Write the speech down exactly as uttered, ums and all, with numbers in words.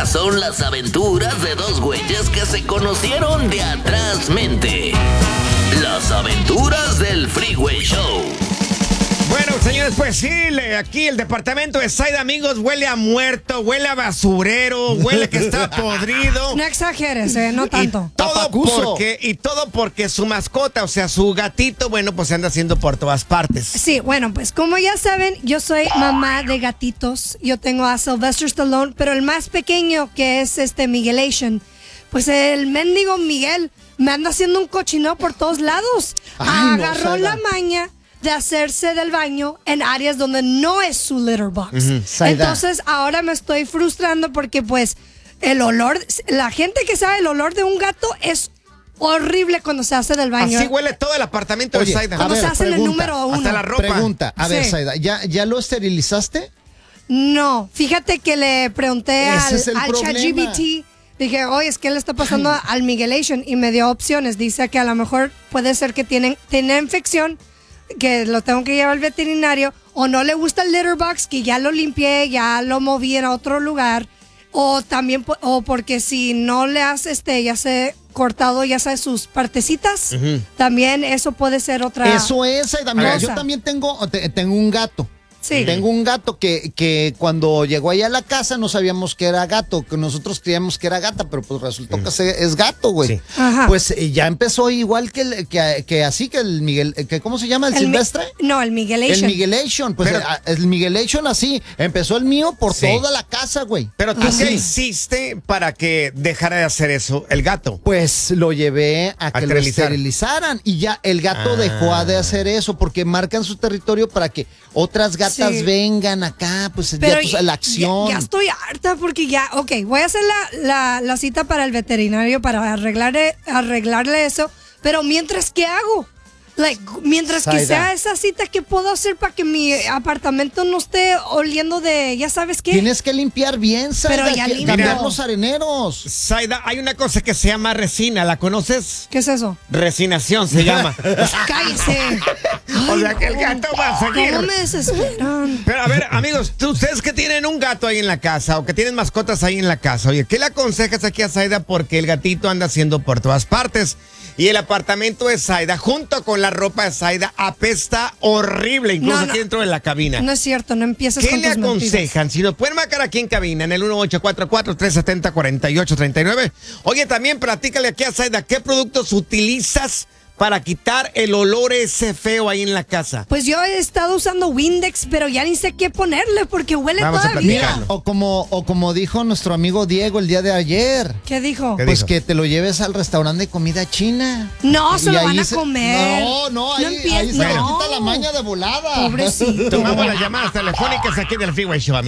Estas son las aventuras de dos güeyes que se conocieron de atrás mente. Las aventuras del Freeway Show. Bueno, señores, pues sí, aquí el departamento de Side, amigos, huele a muerto, huele a basurero, huele que está podrido. No exageres, eh, no tanto. Y todo porque, y todo porque su mascota, o sea, su gatito, bueno, pues se anda haciendo por todas partes. Sí, bueno, pues como ya saben, yo soy mamá de gatitos. Yo tengo a Sylvester Stallone, pero el más pequeño, que es este Miguelation, pues el mendigo Miguel me anda haciendo un cochineo por todos lados. Ay, Agarró no, la maña de hacerse del baño en áreas donde no es su litter box. Uh-huh. Entonces ahora me estoy frustrando porque pues el olor, la gente que sabe el olor de un gato es horrible cuando se hace del baño. Así huele todo el apartamento Oye, de Saida. Cuando ver, se hace en el pregunta, número uno. hasta la ropa. Pregunta, a ver, Sí. Saida, ¿ya, ¿ya lo esterilizaste? No, fíjate que le pregunté Ese al, es el al problema. ChatGPT. Dije, oye, es que le está pasando al Miguelation y me dio opciones. Dice que a lo mejor puede ser que tienen, tiene infección, que lo tengo que llevar al veterinario, o no le gusta el litter box, que ya lo limpié, ya lo moví a otro lugar, o también, o porque si no le has, este, ya se cortado, ya sabes, sus partecitas, uh-huh. También eso puede ser otra. Eso es, Saida. Mira, cosa. yo también tengo, te- tengo un gato. Sí. Tengo un gato que, que cuando llegó allá a la casa no sabíamos que era gato, que nosotros creíamos que era gata, pero pues resultó que se- es gato, güey. Sí. Ajá. Pues eh, ya empezó igual que, el- que, que así que el Miguel, que ¿cómo se llama? ¿El, El mi- silvestre? No, el Miguelation. El Miguelation, pues Pero- el, el Miguelation así, empezó el mío por Sí. toda la casa, güey. Pero tú, Así. ¿qué hiciste para que dejara de hacer eso el gato? Pues lo llevé a que lo esterilizar. esterilizaran y ya el gato Ah. dejó de hacer eso porque marcan su territorio para que otras gatas Sí. vengan acá, pues Pero ya tú sabes, la acción. Ya, ya estoy harta porque ya, ok, voy a hacer la, la, la cita para el veterinario para arreglarle, arreglarle eso, pero mientras, ¿qué hago? Like, mientras que Saida. sea esa cita, ¿qué puedo hacer para que mi apartamento no esté oliendo de, ya sabes qué? Tienes que limpiar bien, Saida, Pero ya que- limpio. cambiar Mira. los areneros. Saida, hay una cosa que se llama resina, ¿la conoces? ¿Qué es eso? Resinación se llama. Cállese. O sea que el gato va a seguir. ¿Cómo me desesperan? Pero a ver, amigos, tú- ustedes que tienen un gato ahí en la casa o que tienen mascotas ahí en la casa, oye, ¿qué le aconsejas aquí a Saida? Porque el gatito anda haciendo por todas partes y el apartamento de Saida, junto con la ropa de Saida, apesta horrible, incluso No, no. aquí dentro de la cabina. No es cierto, no empieces ¿Qué con le tus mentiras. aconsejan? Si nos pueden marcar aquí en cabina, en el uno ocho cuatro cuatro, tres siete cero, cuatro ocho tres nueve. Oye, también platícale aquí a Saida, ¿qué productos utilizas para quitar el olor ese feo ahí en la casa? Pues yo he estado usando Windex, pero ya ni sé qué ponerle porque huele Vamos a todavía. platicarlo. O como, o como dijo nuestro amigo Diego el día de ayer. ¿Qué dijo? ¿Qué Pues dijo? que te lo lleves al restaurante de comida china. No, se Y lo ahí van a se- comer. No, no, ahí, empie- ahí se le no. quita la maña de volada. Pobrecito. Tomamos las llamadas telefónicas aquí del Freeway Show,